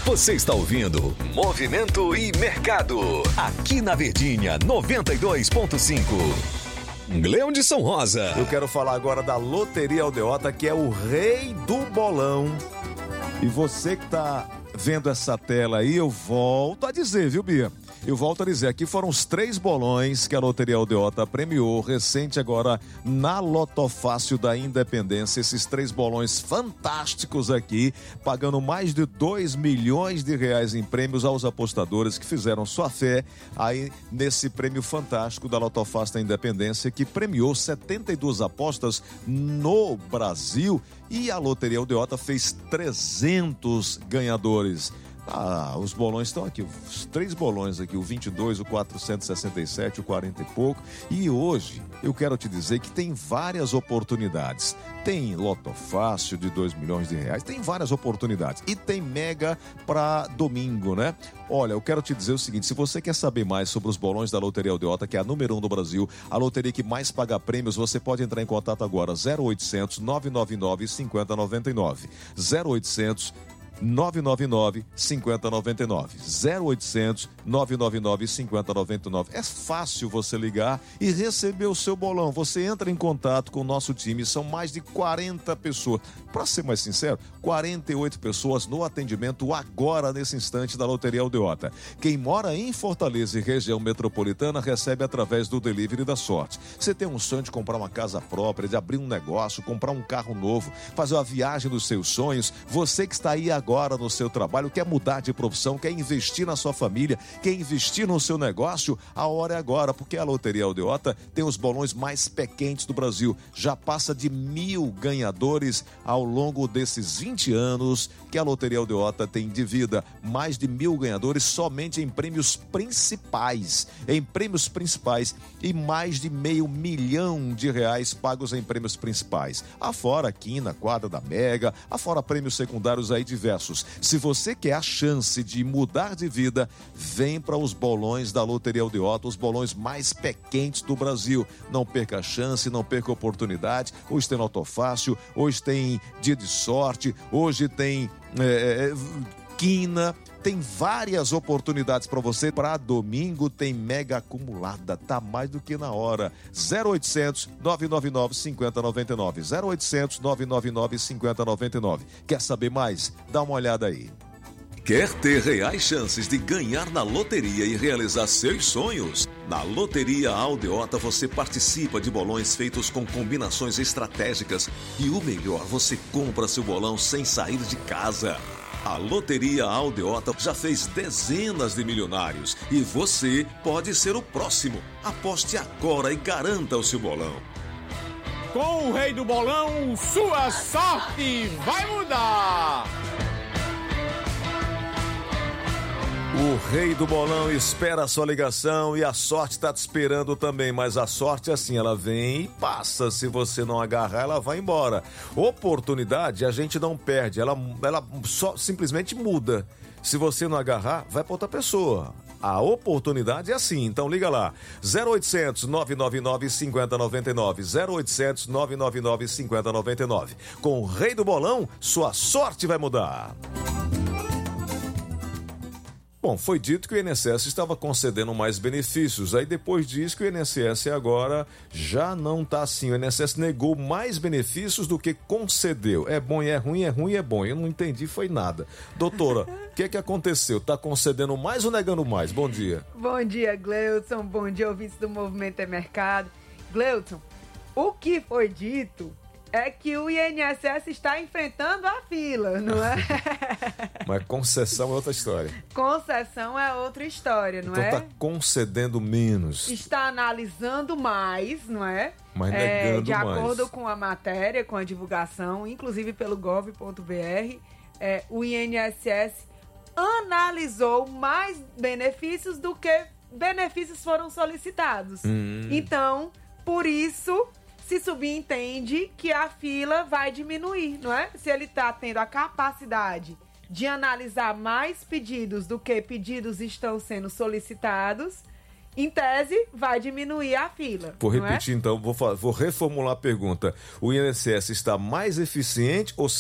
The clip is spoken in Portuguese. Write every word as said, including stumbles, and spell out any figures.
Você está ouvindo Movimento e Mercado, aqui na Verdinha noventa e dois ponto cinco. Leão de São Rosa. Eu quero falar agora da Loteria Aldeota, que é o rei do bolão. E você que tá vendo essa tela aí, eu volto a dizer, viu, Bia? Eu volto a dizer, aqui foram os três bolões que a Loteria Aldeota premiou recente agora na Lotofácil da Independência. Esses três bolões fantásticos aqui, pagando mais de dois milhões de reais em prêmios aos apostadores que fizeram sua fé aí nesse prêmio fantástico da Lotofácil da Independência, que premiou setenta e duas apostas no Brasil, e a Loteria Aldeota fez trezentos ganhadores. Ah, os bolões estão aqui, os três bolões aqui, o vinte e dois, o quatrocentos e sessenta e sete, o quarenta e pouco. E hoje eu quero te dizer que tem várias oportunidades. Tem Loto Fácil de dois milhões de reais, tem várias oportunidades. E tem Mega para domingo, né? Olha, eu quero te dizer o seguinte, se você quer saber mais sobre os bolões da Loteria Aldeota, que é a número um do Brasil, a loteria que mais paga prêmios, você pode entrar em contato agora, zero oitocentos, nove nove nove, cinco zero nove nove, zero oitocentos, nove nove nove, cinco zero nove nove, zero oitocentos, nove nove nove, cinco zero nove nove. É fácil você ligar e receber o seu bolão. Você entra em contato com o nosso time, são mais de quarenta pessoas. Para ser mais sincero, quarenta e oito pessoas no atendimento agora, nesse instante, da Loteria Aldeota. Quem mora em Fortaleza e região metropolitana recebe através do Delivery da Sorte. Você tem um sonho de comprar uma casa própria, de abrir um negócio, comprar um carro novo, fazer uma viagem dos seus sonhos, você que está aí agora agora no seu trabalho, quer mudar de profissão, quer investir na sua família, quer investir no seu negócio, a hora é agora, porque a Loteria Aldeota tem os bolões mais pequenos do Brasil. Já passa de mil ganhadores ao longo desses vinte anos que a Loteria Aldeota tem de vida. Mais de mil ganhadores somente em prêmios principais, em prêmios principais, e mais de meio milhão de reais pagos em prêmios principais. Afora quina, quadra da Mega, afora prêmios secundários aí diversos. Se você quer a chance de mudar de vida, vem para os bolões da Loteria Aldeota, os bolões mais pequenos do Brasil. Não perca a chance, não perca a oportunidade. Hoje tem Loto Fácil, hoje tem Dia de Sorte, hoje tem é, quina. Tem várias oportunidades para você. Para domingo tem mega acumulada, tá mais do que na hora. zero oitocentos, nove nove nove, cinco zero nove nove, zero oitocentos, nove nove nove, cinco zero nove nove. Quer saber mais? Dá uma olhada aí. Quer ter reais chances de ganhar na loteria e realizar seus sonhos? Na Loteria Aldeota você participa de bolões feitos com combinações estratégicas e o melhor, você compra seu bolão sem sair de casa. A Loteria Aldeota já fez dezenas de milionários e você pode ser o próximo. Aposte agora e garanta o seu bolão. Com o rei do bolão, sua sorte vai mudar! O rei do bolão espera a sua ligação e a sorte está te esperando também, mas a sorte é assim, ela vem e passa. Se você não agarrar, ela vai embora. Oportunidade a gente não perde, ela, ela só simplesmente muda. Se você não agarrar, vai para outra pessoa. A oportunidade é assim, então liga lá, zero oitocentos, nove nove nove, cinco zero nove nove, zero oitocentos, nove nove nove, cinco zero nove nove. Com o rei do bolão, sua sorte vai mudar. Bom, foi dito que o I N S S estava concedendo mais benefícios, aí depois diz que o I N S S agora já não está assim, o I N S S negou mais benefícios do que concedeu. É bom e é ruim, é ruim e é bom, eu não entendi foi nada. Doutora, o que que aconteceu? Está concedendo mais ou negando mais? Bom dia. Bom dia, Gleuton, bom dia, ouvintes do Movimento é Mercado. Gleuton, o que foi dito é que o I N S S está enfrentando a fila, não é? Mas concessão é outra história. Concessão é outra história, não então é? Então está concedendo menos. Está analisando mais, não é? Mas negando é, de mais. De acordo com a matéria, com a divulgação, inclusive pelo gov ponto br, é, o I N S S analisou mais benefícios do que benefícios foram solicitados. Hum. Então, por isso, se subentende que a fila vai diminuir, não é? Se ele está tendo a capacidade de analisar mais pedidos do que pedidos estão sendo solicitados, em tese, vai diminuir a fila. Vou repetir é? então, vou, vou reformular a pergunta. O I N S S está mais eficiente ou